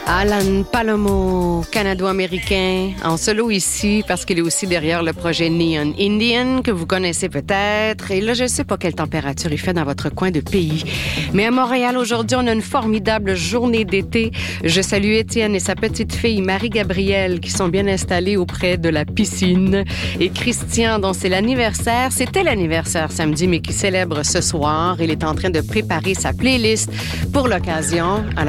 Alan Palomo, canado-américain, en solo ici parce qu'il est aussi derrière le projet Neon Indian que vous connaissez peut-être. Et là, je ne sais pas quelle température il fait dans votre coin de pays. Mais à Montréal, aujourd'hui, on a une formidable journée d'été. Je salue Étienne et sa petite fille Marie-Gabrielle qui sont bien installés auprès de la piscine. Et Christian, dont c'est l'anniversaire, c'était l'anniversaire samedi, mais qui célèbre ce soir. Il est en train de préparer sa playlist pour l'occasion. Alors,